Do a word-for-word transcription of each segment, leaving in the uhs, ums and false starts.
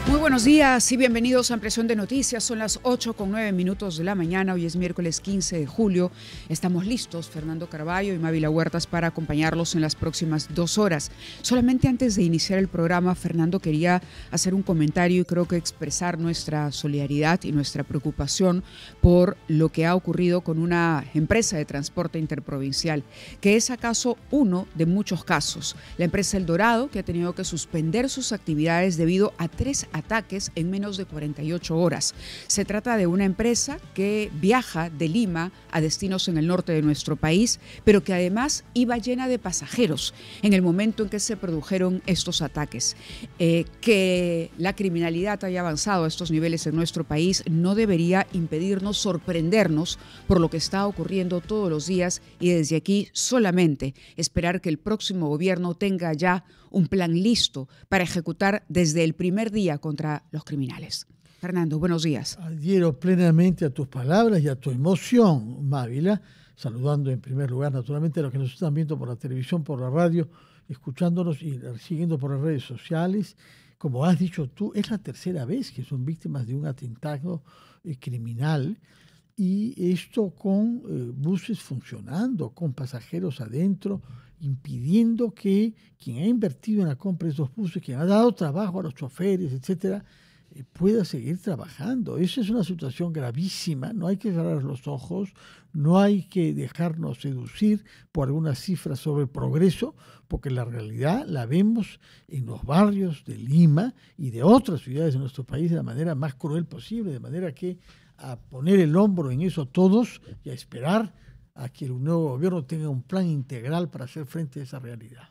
Muy buenos días y bienvenidos a Ampliación de Noticias. Son las ocho con nueve minutos de la mañana. Hoy es miércoles quince de julio. Estamos listos, Fernando Carballo y Mávila Huertas, para acompañarlos en las próximas dos horas. Solamente antes de iniciar el programa, Fernando, quería hacer un comentario y creo que expresar nuestra solidaridad y nuestra preocupación por lo que ha ocurrido con una empresa de transporte interprovincial, que es acaso uno de muchos casos. La empresa El Dorado, que ha tenido que suspender sus actividades debido a tres ataques en menos de cuarenta y ocho horas. Se trata de una empresa que viaja de Lima a destinos en el norte de nuestro país, pero que además iba llena de pasajeros en el momento en que se produjeron estos ataques. Eh, que la criminalidad haya avanzado a estos niveles en nuestro país no debería impedirnos sorprendernos por lo que está ocurriendo todos los días, y desde aquí solamente esperar que el próximo gobierno tenga ya un plan listo para ejecutar desde el primer día contra los criminales. Fernando, buenos días. Adhiero plenamente a tus palabras y a tu emoción, Mávila, saludando en primer lugar naturalmente a los que nos están viendo por la televisión, por la radio, escuchándonos y siguiendo por las redes sociales. Como has dicho tú, es la tercera vez que son víctimas de un atentado eh, criminal, y esto con eh, buses funcionando, con pasajeros adentro, impidiendo que quien ha invertido en la compra de esos buses, quien ha dado trabajo a los choferes, etcétera, eh, pueda seguir trabajando. Esa es una situación gravísima. No hay que cerrar los ojos, no hay que dejarnos seducir por algunas cifras sobre el progreso, porque la realidad la vemos en los barrios de Lima y de otras ciudades de nuestro país de la manera más cruel posible, de manera que a poner el hombro en eso todos y a esperar a que el nuevo gobierno tenga un plan integral para hacer frente a esa realidad.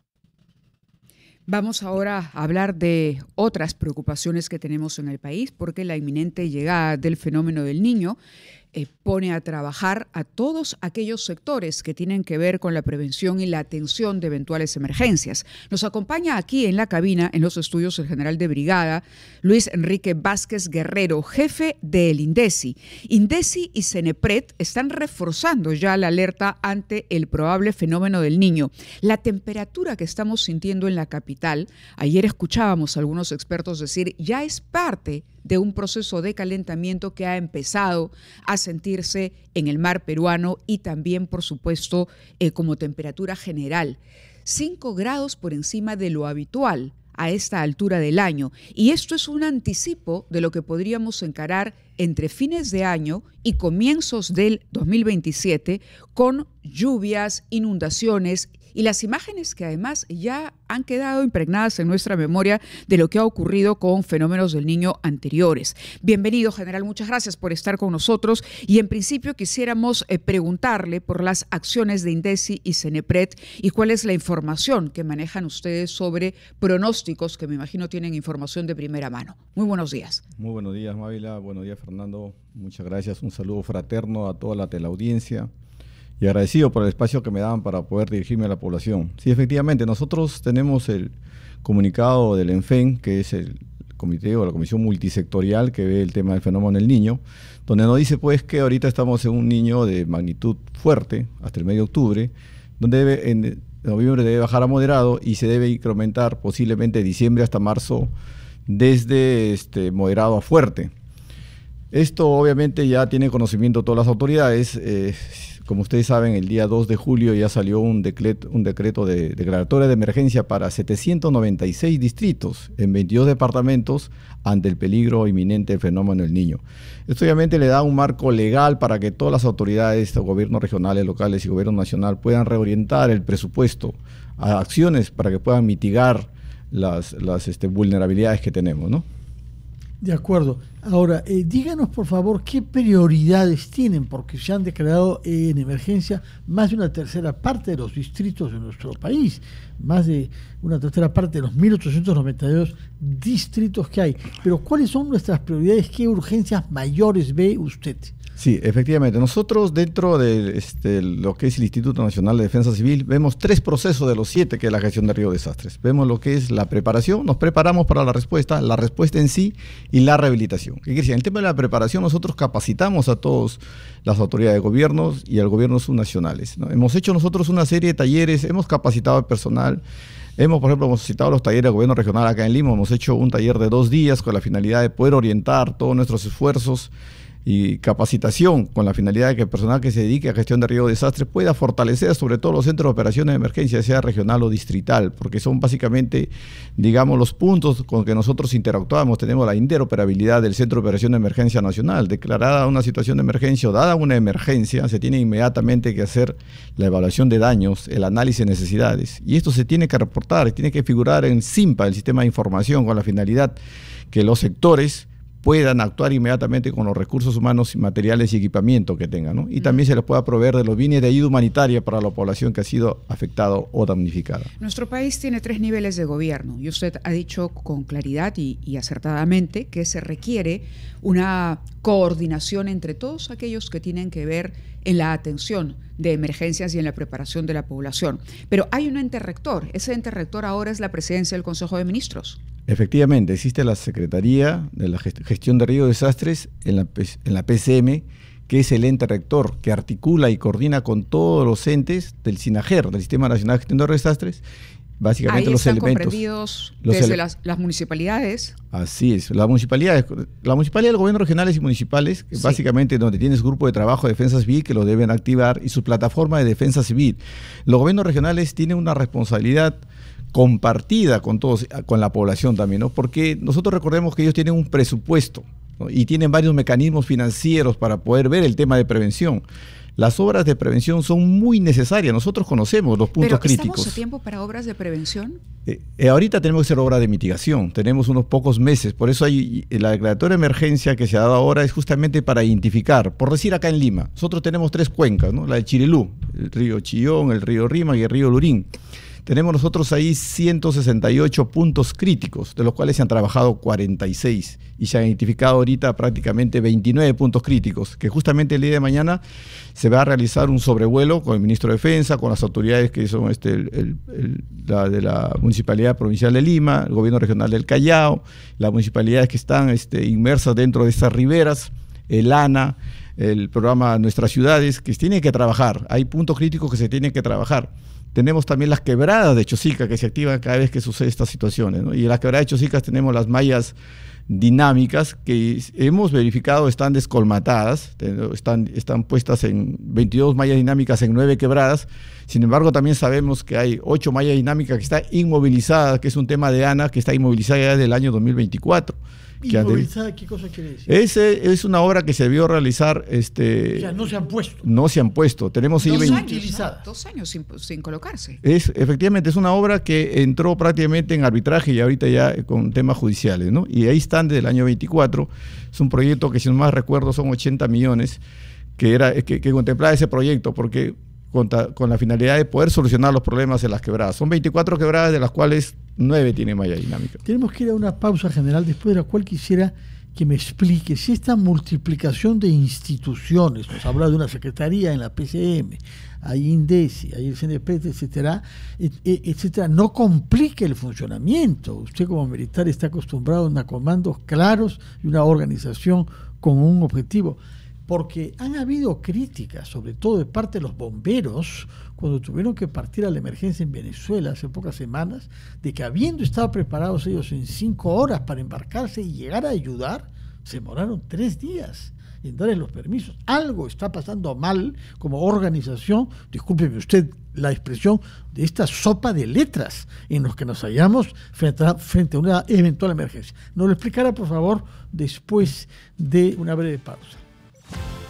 Vamos ahora a hablar de otras preocupaciones que tenemos en el país, porque la inminente llegada del fenómeno del Niño eh, pone a trabajar a todos aquellos sectores que tienen que ver con la prevención y la atención de eventuales emergencias. Nos acompaña aquí en la cabina, en los estudios, el general de brigada Luis Enrique Vázquez Guerrero, jefe del INDECI. INDECI y CENEPRED están reforzando ya la alerta ante el probable fenómeno del Niño. La temperatura que estamos sintiendo en la capital, ayer escuchábamos a algunos expertos decir, ya es parte de un proceso de calentamiento que ha empezado a sentirse en el mar peruano y también, por supuesto, eh, como temperatura general. Cinco grados por encima de lo habitual a esta altura del año. Y esto es un anticipo de lo que podríamos encarar entre fines de año y comienzos del dos mil veintisiete, con lluvias, inundaciones y las imágenes que además ya han quedado impregnadas en nuestra memoria de lo que ha ocurrido con fenómenos del Niño anteriores. Bienvenido, general, muchas gracias por estar con nosotros, y en principio quisiéramos eh, preguntarle por las acciones de INDECI y CENEPRED y cuál es la información que manejan ustedes sobre pronósticos, que me imagino tienen información de primera mano. Muy buenos días. Muy buenos días, Mávila. Buenos días, Fernando. Muchas gracias. Un saludo fraterno a toda la teleaudiencia y agradecido por el espacio que me dan para poder dirigirme a la población. Sí, efectivamente, nosotros tenemos el comunicado del ENFEN, que es el comité o la comisión multisectorial que ve el tema del fenómeno del Niño, donde nos dice pues que ahorita estamos en un Niño de magnitud fuerte hasta el mes de octubre, donde debe, en noviembre debe bajar a moderado y se debe incrementar posiblemente de diciembre hasta marzo desde este, moderado a fuerte. Esto obviamente ya tiene conocimiento todas las autoridades. Eh, como ustedes saben, el día dos de julio ya salió un decreto, un decreto de declaratoria de emergencia para setecientos noventa y seis distritos en veintidós departamentos ante el peligro inminente del fenómeno del Niño. Esto obviamente le da un marco legal para que todas las autoridades, gobiernos regionales, locales y gobierno nacional puedan reorientar el presupuesto a acciones para que puedan mitigar las, las este, vulnerabilidades que tenemos, ¿no? De acuerdo. Ahora, eh, díganos por favor qué prioridades tienen, porque se han declarado eh, en emergencia más de una tercera parte de los distritos de nuestro país, más de una tercera parte de los mil ochocientos noventa y dos distritos que hay. Pero ¿cuáles son nuestras prioridades? ¿Qué urgencias mayores ve usted? Sí, efectivamente. Nosotros dentro de este, lo que es el Instituto Nacional de Defensa Civil vemos tres procesos de los siete que es la gestión de riesgo de desastres. Vemos lo que es la preparación, nos preparamos para la respuesta, la respuesta en sí y la rehabilitación. ¿Qué quiere decir? En el tema de la preparación nosotros capacitamos a todas las autoridades de gobierno y al gobierno subnacionales, ¿no? Hemos hecho nosotros una serie de talleres, hemos capacitado al personal. Hemos, por ejemplo, hemos citado los talleres del gobierno regional acá en Lima, hemos hecho un taller de dos días con la finalidad de poder orientar todos nuestros esfuerzos y capacitación con la finalidad de que el personal que se dedique a gestión de riesgo de desastres pueda fortalecer sobre todo los centros de operaciones de emergencia, sea regional o distrital, porque son básicamente, digamos, los puntos con que nosotros interactuamos. Tenemos la interoperabilidad del Centro de Operación de Emergencia Nacional. Declarada una situación de emergencia o dada una emergencia, se tiene inmediatamente que hacer la evaluación de daños, el análisis de necesidades, y esto se tiene que reportar, tiene que figurar en SIMPA, el sistema de información, con la finalidad que los sectores puedan actuar inmediatamente con los recursos humanos, materiales y equipamiento que tengan, ¿no? Y también se les pueda proveer de los bienes de ayuda humanitaria para la población que ha sido afectada o damnificada. Nuestro país tiene tres niveles de gobierno y usted ha dicho con claridad y, y acertadamente que se requiere una coordinación entre todos aquellos que tienen que ver en la atención de emergencias y en la preparación de la población. Pero hay un ente rector. Ese ente rector ahora es la presidencia del Consejo de Ministros. Efectivamente, existe la Secretaría de la Gestión de Riesgo de Desastres en la, en la P C M, que es el ente rector que articula y coordina con todos los entes del SINAGER, del Sistema Nacional de Gestión de Desastres. Básicamente ahí los están elementos comprendidos los desde ele las, las municipalidades. Así es, las municipalidades, la municipalidad, los gobiernos regionales y municipales, que sí. Básicamente donde tienes grupo de trabajo de defensa civil que lo deben activar y su plataforma de defensa civil. Los gobiernos regionales tienen una responsabilidad compartida con todos, con la población también, ¿no? Porque nosotros recordemos que ellos tienen un presupuesto, ¿no? Y tienen varios mecanismos financieros para poder ver el tema de prevención. Las obras de prevención son muy necesarias. Nosotros conocemos los puntos ¿Pero críticos. ¿Estamos a tiempo para obras de prevención? Eh, eh, ahorita tenemos que hacer obras de mitigación. Tenemos unos pocos meses. Por eso hay la declaratoria de emergencia que se ha dado ahora es justamente para identificar. Por decir acá en Lima, nosotros tenemos tres cuencas, ¿no? La de Chirilú, el río Chillón, el río Rima y el río Lurín. Tenemos nosotros ahí ciento sesenta y ocho puntos críticos, de los cuales se han trabajado cuarenta y seis y se han identificado ahorita prácticamente veintinueve puntos críticos, que justamente el día de mañana se va a realizar un sobrevuelo con el ministro de Defensa, con las autoridades que son este, el, el, el, la de la Municipalidad Provincial de Lima, el Gobierno Regional del Callao, las municipalidades que están este, inmersas dentro de estas riberas, el ANA, el programa Nuestras Ciudades, que tienen que trabajar. Hay puntos críticos que se tienen que trabajar. Tenemos también las quebradas de Chosica que se activan cada vez que sucede estas situaciones, ¿no? Y en las quebradas de Chosica tenemos las mallas dinámicas que hemos verificado están descolmatadas, están, están puestas en veintidós mallas dinámicas en nueve quebradas. Sin embargo, también sabemos que hay ocho mallas dinámicas que están inmovilizadas, que es un tema de ANA que está inmovilizada ya desde el año dos mil veinticuatro. ¿Inmovilizada qué cosa quiere decir? Ese es una obra que se debió realizar. Este, o sea, no se han puesto. No se han puesto. Tenemos dos, veinte, años, ¿no? dos años sin, sin colocarse. Es, efectivamente, es una obra que entró prácticamente en arbitraje y ahorita ya con temas judiciales, ¿no? Y ahí están desde el año veinticuatro. Es un proyecto que, si no más recuerdo, son ochenta millones que, era, que, que contemplaba ese proyecto, porque con, con la finalidad de poder solucionar los problemas de las quebradas. Son veinticuatro quebradas, de las cuales nueve tienen malla dinámica. Tenemos que ir a una pausa general, después de la cual quisiera que me explique si esta multiplicación de instituciones, nos habla de una secretaría en la P C M, hay INDECI, hay el C N P, etcétera, etcétera, no complique el funcionamiento. Usted como militar está acostumbrado a comandos claros y una organización con un objetivo. Porque han habido críticas, sobre todo de parte de los bomberos, cuando tuvieron que partir a la emergencia en Venezuela hace pocas semanas, de que habiendo estado preparados ellos en cinco horas para embarcarse y llegar a ayudar, se demoraron tres días en darles los permisos. Algo está pasando mal como organización, discúlpeme usted la expresión, de esta sopa de letras en los que nos hallamos frente a, frente a una eventual emergencia. Nos lo explicará, por favor, después de una breve pausa.